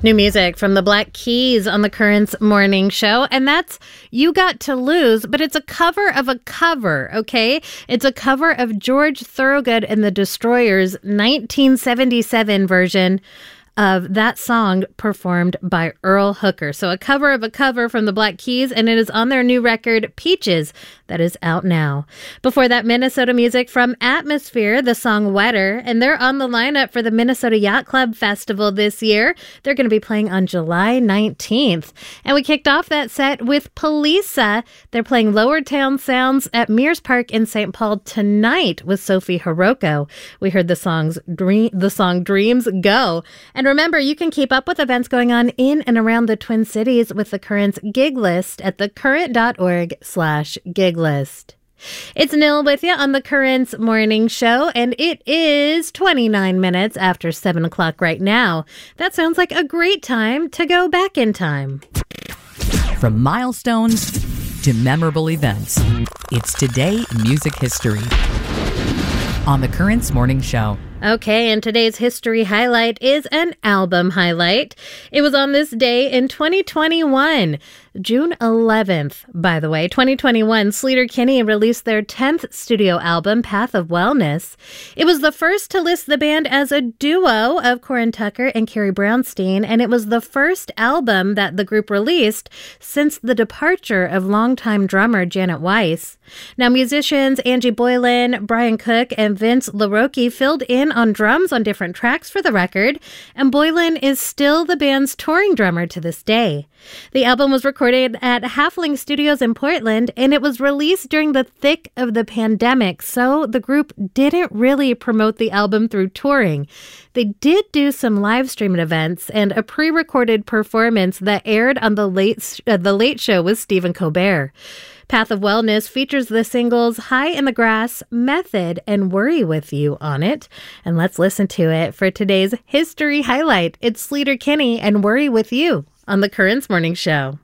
New music from the Black Keys on the Currents Morning Show, and that's You Got to Lose, but it's a cover of a cover, okay? It's a cover of George Thorogood and the Destroyers' 1977 version of that song performed by Earl Hooker. So a cover of a cover from the Black Keys, and it is on their new record, Peaches, that is out now. Before that, Minnesota music from Atmosphere, the song Wetter, and they're on the lineup for the Minnesota Yacht Club Festival this year. They're going to be playing on July 19th. And we kicked off that set with Polisa. They're playing Lower Town Sounds at Mears Park in St. Paul tonight with Sophie Hiroko. We heard the song Dreams Go. And remember, you can keep up with events going on in and around the Twin Cities with the Currents gig list at thecurrent.org/gig list. It's Nil with you on the Currents Morning Show, and it is 29 minutes after 7 o'clock right now. That sounds like a great time to go back in time. From milestones to memorable events, it's Today in Music History on the Currents Morning Show. Okay, and today's history highlight is an album highlight. It was on this day in 2021, June 11th, by the way. 2021, Sleater-Kinney released their 10th studio album, Path of Wellness. It was the first to list the band as a duo of Corin Tucker and Carrie Brownstein, and it was the first album that the group released since the departure of longtime drummer Janet Weiss. Now, musicians Angie Boylan, Brian Cook, and Vince LaRocque filled in on drums on different tracks for the record, and Boylan is still the band's touring drummer to this day. The album was recorded at Halfling Studios in Portland, and it was released during the thick of the pandemic, so the group didn't really promote the album through touring. They did do some live streaming events and a pre-recorded performance that aired on the Late Show with Stephen Colbert. Path of Wellness features the singles High in the Grass, Method, and Worry With You on it. And let's listen to it for today's history highlight. It's Sleater-Kinney and Worry With You on the Currents Morning Show.